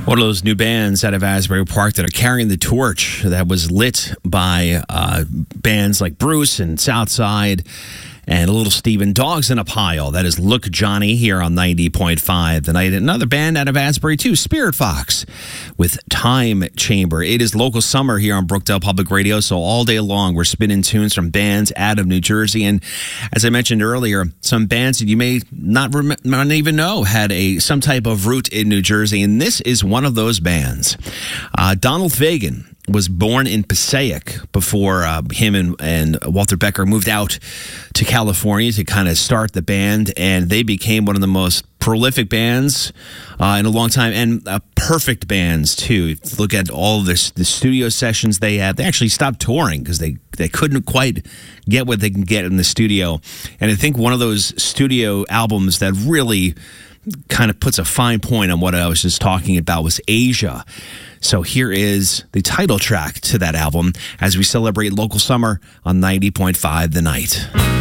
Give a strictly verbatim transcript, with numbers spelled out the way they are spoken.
One of those new bands out of Asbury Park that are carrying the torch that was lit by uh, bands like Bruce and Southside and Little Steven, Dogs in a Pile. That is Look Johnny here on ninety point five The Night. Another band out of Asbury, too, Spirit Fox with Time Chamber. It is local summer here on Brookdale Public Radio, so all day long we're spinning tunes from bands out of New Jersey. And as I mentioned earlier, some bands that you may not, rem- not even know had a some type of root in New Jersey, and this is one of those bands. Uh, Donald Fagen was born in Passaic before uh, him and, and Walter Becker moved out to California to kind of start the band, and they became one of the most prolific bands uh, in a long time, and uh, perfect bands too. If you look at all of this, the studio sessions they had. They actually stopped touring because they, they couldn't quite get what they can get in the studio. And I think one of those studio albums that really kind of puts a fine point on what I was just talking about was Asia. So here is the title track to that album as we celebrate local summer on ninety point five The Night.